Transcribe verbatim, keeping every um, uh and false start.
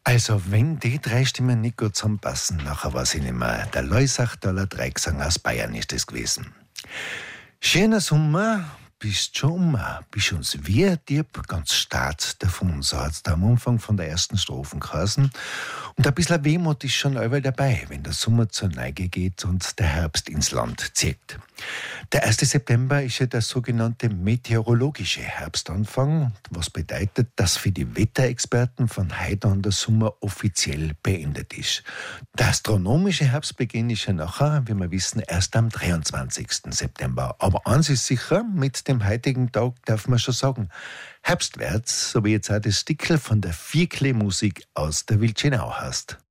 Also, wenn die drei Stimmen nicht gut zusammenpassen, nachher weiß ich nicht mehr. Der Leusachtaler Dreigesang aus Bayern ist das gewesen. Schöner Sommer, bist schon um, bist uns wie ein Dieb ganz stark davon, so hat's da am Anfang von der ersten Strophen geheißen. Und ein bisschen Wehmut ist schon überall dabei, wenn der Sommer zur Neige geht und der Herbst ins Land zieht. Der erste September ist ja der sogenannte meteorologische Herbstanfang, was bedeutet, dass für die Wetterexperten von heute an der Sommer offiziell beendet ist. Der astronomische Herbstbeginn ist ja nachher, wie wir wissen, erst am dreiundzwanzigsten September. Aber eins ist sicher, mit dem heutigen Tag darf man schon sagen, herbstwärts, so wie jetzt auch das Stickel von der Vierkle-Musik aus der Wildschenau heißt.